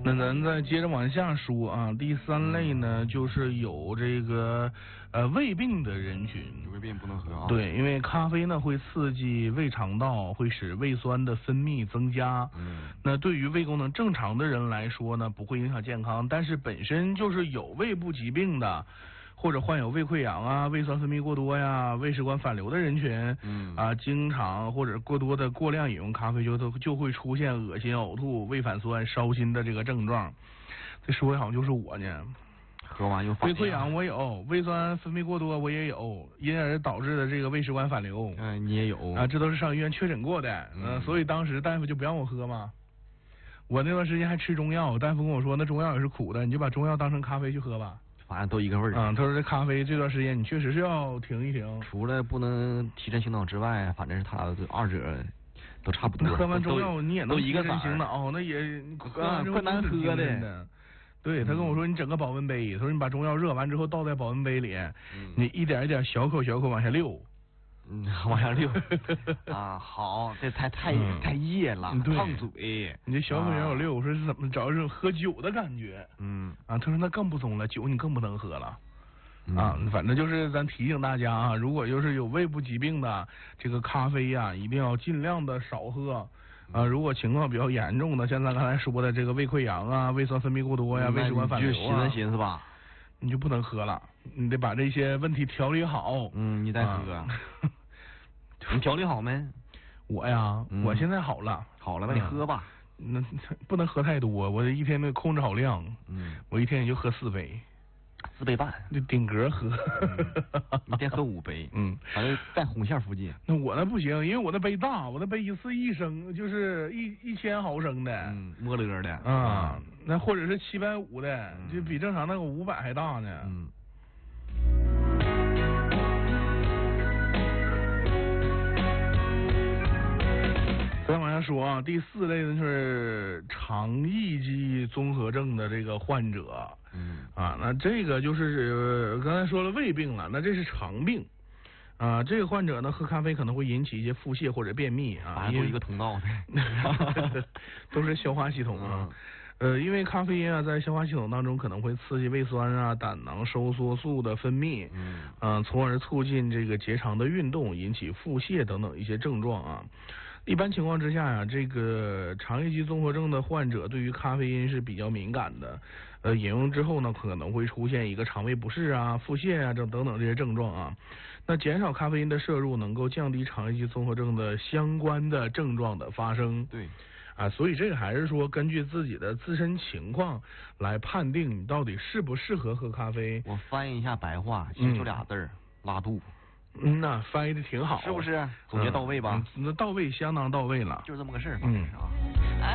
那咱再接着往下说啊，第3类呢，就是有这个胃病的人群。 胃病不能喝啊。 对，因为咖啡呢会刺激胃肠道，会使胃酸的分泌增加。那对于胃功能正常的人来说呢，不会影响健康，但是本身就是有胃部疾病的，或者患有胃溃疡啊、胃酸分泌过多呀、胃食管反流的人群，经常或者过多的过量饮用咖啡就会出现恶心、呕吐、胃反酸、烧心的这个症状。这说的好像就是我呢。 喝完又胃溃疡我有，胃酸分泌过多我也有，因而导致的这个胃食管反流。 你也有啊，这都是上医院确诊过的。所以当时大夫就不让我喝嘛。我那段时间还吃中药，大夫跟我说那中药也是苦的，你就把中药当成咖啡去喝吧。 反正都一个味儿。 他说这咖啡这段时间你确实是要停一停。 除了不能提神醒脑之外，反正是他二者都差不多。 喝完中药你也能提神醒脑，那也怪难喝的。 对，他跟我说你整个保温杯，他说你把中药热完之后倒在保温杯里，你一点一点小口往下溜。 往下溜啊，好，这太热了，烫嘴。 你这小口小口溜，我说是怎么着？是喝酒的感觉。他说那更不中了，酒你更不能喝了。反正就是咱提醒大家啊，如果就是有胃部疾病的，这个咖啡呀，一定要尽量的少喝。如果情况比较严重的，像咱刚才说的这个胃溃疡啊、胃酸分泌过多呀、胃食管反流啊， 就寻思吧， 你就不能喝了，你得把这些问题调理好。 你再喝。你调理好没？ 我呀，我现在好了。 好了吧，你喝吧。 那不能喝太多，我一天得控制好量。我一天也就喝4杯。 4杯半， 就顶格喝。 一天喝5杯。反正在红线附近。 那我那不行，因为我那杯大，我那杯一次1升，就是1000毫升的。 摸勒的。 那或者是750的，就比正常那个500还大呢。再往下说啊，第4类呢就是肠易激综合症的这个患者。那这个就是刚才说了胃病了，那这是肠病。这个患者呢喝咖啡可能会引起一些腹泻或者便秘啊， 都一个通道的， 都是消化系统啊。因为咖啡因啊在消化系统当中可能会刺激胃酸啊、胆囊收缩素的分泌，从而促进这个结肠的运动，引起腹泻等等一些症状啊。一般情况之下呀，这个肠易激综合症的患者对于咖啡因是比较敏感的，饮用之后呢，可能会出现一个肠胃不适啊、腹泻啊等等这些症状啊。那减少咖啡因的摄入，能够降低肠易激综合症的相关的症状的发生。 对。 所以这个还是说根据自己的自身情况来判定你到底适不适合喝咖啡。 我翻译一下白话，其实就俩字儿，拉肚。 翻译的挺好， 是不是？总结到位吧？ 那到位，相当到位了。 就是这么个事儿。